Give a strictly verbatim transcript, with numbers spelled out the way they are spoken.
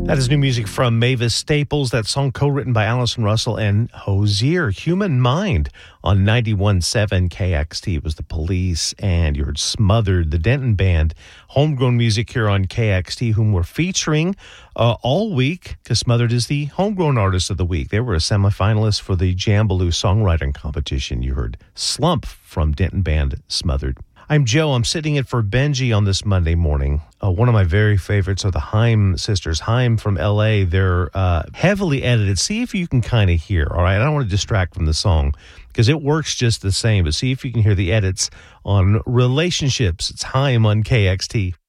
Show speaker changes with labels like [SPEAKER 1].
[SPEAKER 1] That is new music from Mavis Staples. That song co-written by Allison Russell and Hozier. Human Mind on ninety-one point seven K X T. It was The Police, and you heard Smothered, the Denton Band. Homegrown music here on K X T, whom we're featuring uh, all week, because Smothered is the Homegrown Artist of the Week. They were a semifinalist for the Jambaloo Songwriting Competition. You heard Slump from Denton Band, Smothered. I'm Joe. I'm sitting in for Benji on this Monday morning. Uh, one of my very favorites are the Haim sisters. Haim from L A. They're uh, heavily edited. See if you can kind of hear, all right? I don't want to distract from the song because it works just the same, but see if you can hear the edits on relationships. It's Haim on K X T.